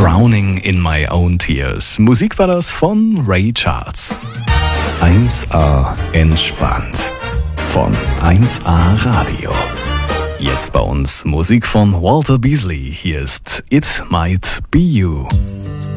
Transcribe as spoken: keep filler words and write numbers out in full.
Drowning in My Own Tears. Musik war das von Ray Charles. eins A entspannt von eins A Radio. Jetzt bei uns Musik von Walter Beasley. Hier ist It Might Be You.